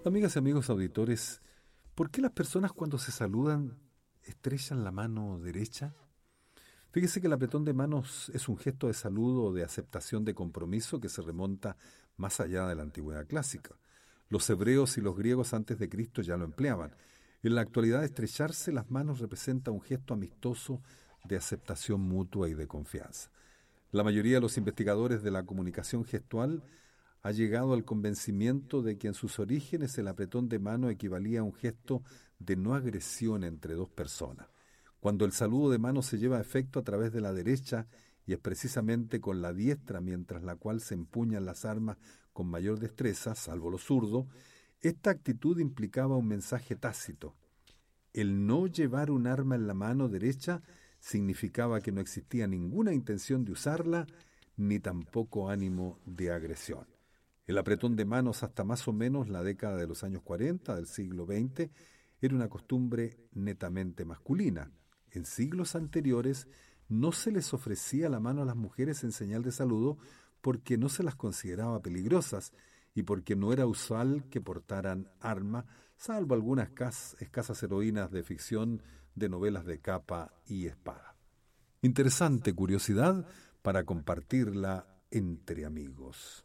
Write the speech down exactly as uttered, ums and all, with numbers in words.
Amigas y amigos auditores, ¿por qué las personas cuando se saludan estrechan la mano derecha? Fíjese que el apretón de manos es un gesto de saludo o de aceptación de compromiso que se remonta más allá de la antigüedad clásica. Los hebreos y los griegos antes de Cristo ya lo empleaban. En la actualidad, estrecharse las manos representa un gesto amistoso de aceptación mutua y de confianza. La mayoría de los investigadores de la comunicación gestual ha llegado al convencimiento de que en sus orígenes el apretón de mano equivalía a un gesto de no agresión entre dos personas. Cuando el saludo de mano se lleva a efecto a través de la derecha y es precisamente con la diestra mientras la cual se empuñan las armas con mayor destreza, salvo lo zurdo, esta actitud implicaba un mensaje tácito. El no llevar un arma en la mano derecha significaba que no existía ninguna intención de usarla, ni tampoco ánimo de agresión. El apretón de manos hasta más o menos la década de los años cuarenta del siglo veinte era una costumbre netamente masculina. En siglos anteriores no se les ofrecía la mano a las mujeres en señal de saludo porque no se las consideraba peligrosas y porque no era usual que portaran arma, salvo algunas escasas heroínas de ficción de novelas de capa y espada. Interesante curiosidad para compartirla entre amigos.